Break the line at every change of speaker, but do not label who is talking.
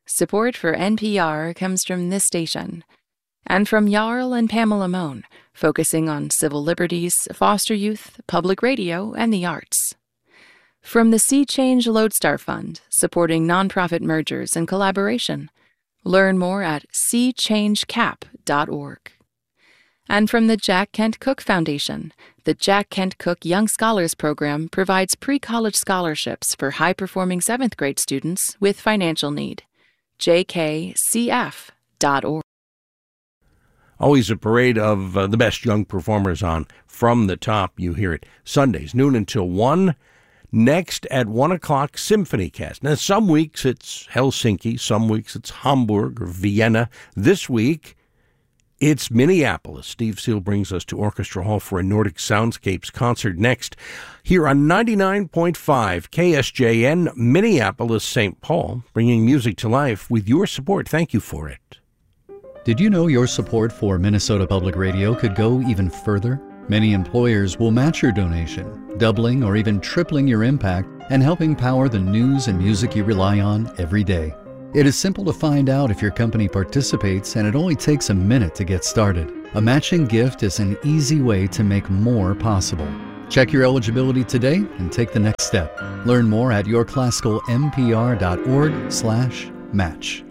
Support for NPR comes from this station and from Jarl and Pamela Mohn, focusing on civil liberties, foster youth, public radio, and the arts. From the Sea Change Lodestar Fund, supporting nonprofit mergers and collaboration. Learn more at seachangecap.org. And from the Jack Kent Cooke Foundation, the Jack Kent Cooke Young Scholars Program provides pre-college scholarships for high-performing 7th grade students with financial need. jkcf.org.
Always a parade of the best young performers on From the Top. You hear it Sundays, noon until 1. Next at 1 o'clock, Symphony Cast. Now, some weeks it's Helsinki, some weeks it's Hamburg or Vienna. This week, it's Minneapolis. Steve Seal brings us to Orchestra Hall for a Nordic Soundscapes concert next here on 99.5 KSJN, Minneapolis, St. Paul, bringing music to life with your support. Thank you for it.
Did you know your support for Minnesota Public Radio could go even further? Many employers will match your donation, doubling or even tripling your impact and helping power the news and music you rely on every day. It is simple to find out if your company participates, and it only takes a minute to get started. A matching gift is an easy way to make more possible. Check your eligibility today and take the next step. Learn more at yourclassicalmpr.org/match.